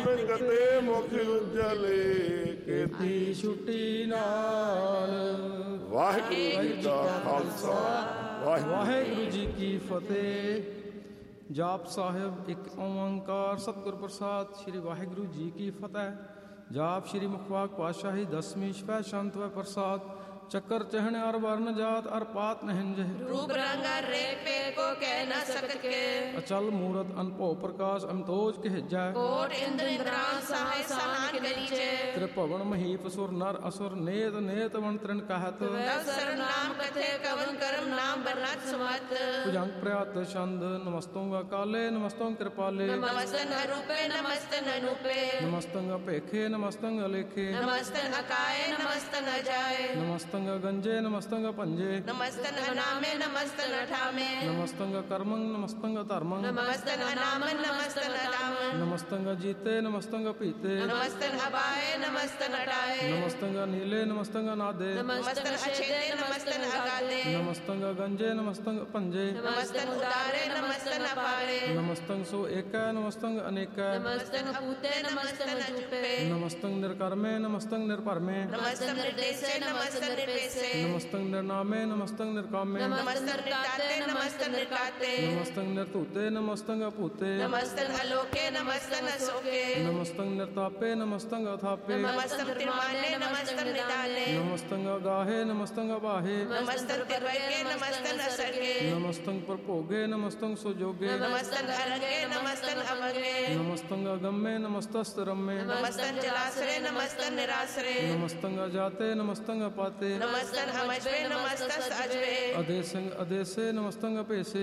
ਗਤੇ ਮੁਖ ਉਜਲੇ ਕੀਤੀ ਛੁੱਟੀ ਨਾਲ। ਵਾਹਿਗੁਰੂ ਜੀ ਕਾ ਖਾਲਸਾ ਵਾਹਿਗੁਰੂ ਜੀ ਕੀ ਫਤਿਹ। ਜਾਪ ਸਾਹਿਬ ਇੱਕ ਓੰਕਾਰ ਸਤਿਗੁਰ ਪ੍ਰਸਾਦ। ਸ੍ਰੀ ਵਾਹਿਗੁਰੂ ਜੀ ਕੀ ਫਤਿਹ। ਜਾਪ ਸ੍ਰੀ ਮੁਖਵਾਕ ਪਾਤਸ਼ਾਹੀ ਦਸਵੀਂ ਸ਼ਪੈ ਸ਼ੰਤ ਵੈ ਪ੍ਰਸਾਦ। ਚੱਕਰ ਚਹਣ ਅਰ ਵਰਨ ਜਾਤ ਅਰ ਪਾਤ ਨਹਿੰਜਹਿ। रूप रंग रेपे को कह न सकके। ਅਚਲ ਮੂਰਤ ਅਨਭਉ ਪ੍ਰਕਾਸ਼ ਅਮਤੋਜ ਕਹਿਜੈ। कोट इंद्र इंद्रान सहाय सहान के नीचे। ਤ੍ਰਿਭਵਨ ਮਹੀਪ ਸੁਰ ਨਰ ਅਸੁਰ ਨੇਤ ਨੇਤ ਵਣ ਤ੍ਰਿਣ ਕਹਿਤ। तब सर्व नाम कथे कवन कर्म नाम बरनत सुमत। ਭੁਜੰਗ ਪ੍ਰਿਆਤ ਛੰਦ ਨਮਸਤੁੰਗ ਕਾਲੇ ਨਮਸਤੁੰਗ ਕਿਰਪਾਲੇ। नमस्तन अरूपे नमस्तन अनूपे। ਨਮਸਤੰਗ ਭੇਖੇ ਨਮਸਤੰਗ ਅਲੇਖੇ। नमस्तन अकाये नमस्तन अजाए। ਨਮਸਤੰਗ ਗੰਜੇ ਨਮਸਤੰਗ ਭੰਜੇ। नमस्तन अनामे नमस्तन अठामे। ਨਮਸਤੰਗ ਕਰਮੰ ਨਮਸਤੰਗ ਧਰਮੰ। नमस्तन अनामन नमस्तन अटामन। ਨਮਸਤੰਗ ਜੀਤੇ ਨਮਸਤੰਗ ਪੀਤੇ। नमस्तन अबाए नमस्तन अटाए। ਨਮਸਤੰਗ ਨੀਲੇ ਨਮਸਤੰਗ ਨਾਦੇ। नमस्तन अछेदे नमस्तन अगाधे। ਨਮਸਤੰਗ ਗੰਜੇ ਨਮਸਤੰਗ ਭੰਜੇ। नमस्तन उदारे नमस्तन अपारे। ਨਮਸਤੰਗ ਸੋ ਏਕੈ ਨਮਸਤੰਗ ਅਨੇਕੈ। नमस्तन पूते नमस्तन अजूपे। ਨਮਸਤੰਗ ਨਿਰਕਰਮੇ ਨਮਸਤੰਗ ਨਿਰਭਰਮੇ। नमस्तन निर्देशे नमस्तन निर्पेशे। ਨਮਸਤੰਗ ਨਿਰਨਾਮੇ ਨਮਸਤੰਗ ਨਿਰਕਾਮੇ। नमस्तन निताते नमस्तन निकाते। ਨਮਸਤੰਗ ਨਿਰਧੂਤੇ ਨਮਸਤੰਗ ਅਭੂਤੇ। नमस्तन अलोके नमस्तन अशोके। ਨਮਸਤੰਗ ਨਿਰਤਾਪੇ ਨਮਸਤੰਗ ਅਥਾਪੇ। नमस्तन त्रिमाने नमस्तन निदाने। ਨਮਸਤੰਗ ਅਗਾਹੇ ਨਮਸਤੰਗ ਅਬਾਹੇ। नमस्तन तिर्वैके नमस्तन असर्गे। ਨਮਸਤੰਗ ਪ੍ਰਭੋਗੇ ਨਮਸਤੰਗ ਸੁਜੋਗੇ। नमस्तन अरगे नमस्तन अमगे। ਨਮਸਤੰਗ ਅਗੰਮੇ ਨਮਸਤਸਤਰਮੇ। नमस्तन जलासरे नमस्तन निरासरे। ਨਮਸਤੰਗ ਅਜਾਤੇ ਨਮਸਤੰਗ ਅਪਾਤੇ। नमस्तन अमजवे नमस्तस अजवे। ਅਦੇਸੰਗ ਅਦੇਸੇ ਨਮਸਤੰਗ ਅਭੇਸੇ।